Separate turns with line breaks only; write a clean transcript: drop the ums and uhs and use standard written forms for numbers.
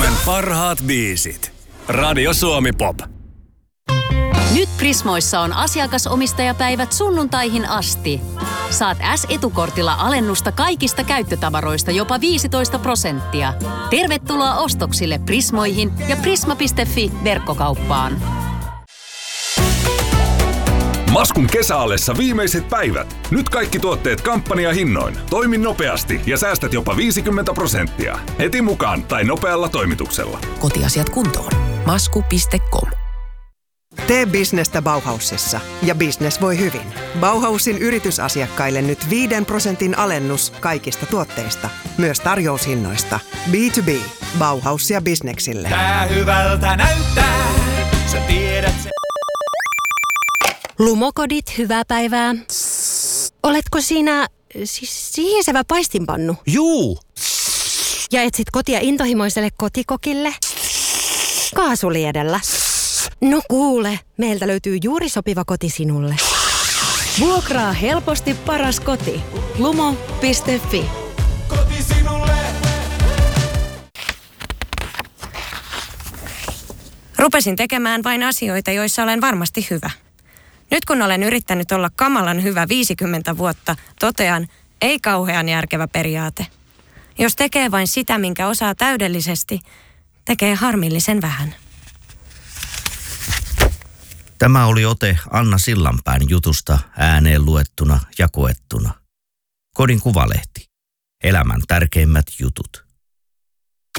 Suomen parhaat biisit. Radio Suomi Pop.
Nyt Prismoissa on asiakasomistajapäivät sunnuntaihin asti. Saat S-etukortilla alennusta kaikista käyttötavaroista jopa 15%. Tervetuloa ostoksille Prismoihin ja prisma.fi-verkkokauppaan.
Maskun kesäalessa viimeiset päivät. Nyt kaikki tuotteet kampanjahinnoin. Toimi nopeasti ja säästät jopa 50%. Heti mukaan tai nopealla toimituksella.
Kotiasiat kuntoon. Masku.com.
Tee bisnestä Bauhausissa ja business voi hyvin. Bauhausin yritysasiakkaille nyt 5% alennus kaikista tuotteista, myös tarjoushinnoista. B2B. Bauhaus ja bisneksille.
Tää hyvältä näyttää, sä tiedät se.
Lumokodit, hyvää päivää. Oletko siinä siis sihisevä paistinpannu?
Juu.
Ja etsit kotia intohimoiselle kotikokille? Kaasuliedellä. No kuule, meiltä löytyy juuri sopiva koti sinulle. Vuokraa helposti paras koti. Lumo.fi.
Koti sinulle.
Rupesin tekemään vain asioita, joissa olen varmasti hyvä. Nyt kun olen yrittänyt olla kamalan hyvä 50 vuotta, totean, ei kauhean järkevä periaate. Jos tekee vain sitä, minkä osaa täydellisesti, tekee harmillisen vähän.
Tämä oli ote Anna Sillanpään jutusta ääneen luettuna ja koettuna. Kodin Kuvalehti. Elämän tärkeimmät jutut.